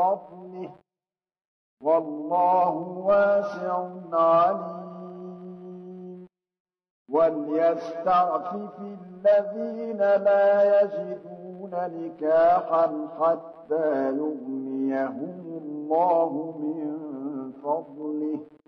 فضله والله واسع عليم وليستعفف الذين لا يجدون نكاحا حتى يغنيهم الله من فضله